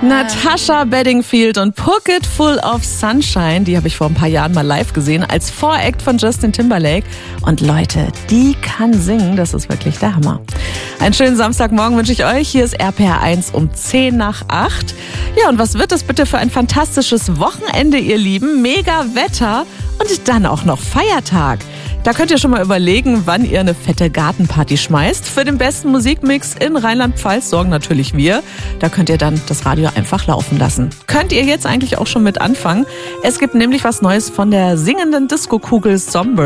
Natasha Bedingfield und Pocket Full of Sunshine, die habe ich vor ein paar Jahren mal live gesehen, als Voract von Justin Timberlake. Und Leute, die kann singen, das ist wirklich der Hammer. Einen schönen Samstagmorgen wünsche ich euch. Hier ist RPR1 um 7:50. Ja, und was wird das bitte für ein fantastisches Wochenende, ihr Lieben? Mega Wetter und dann auch noch Feiertag. Da könnt ihr schon mal überlegen, wann ihr eine fette Gartenparty schmeißt. Für den besten Musikmix in Rheinland-Pfalz sorgen natürlich wir. Da könnt ihr dann das Radio einfach laufen lassen. Könnt ihr jetzt eigentlich auch schon mit anfangen. Es gibt nämlich was Neues von der singenden Disco-Kugel Zomber.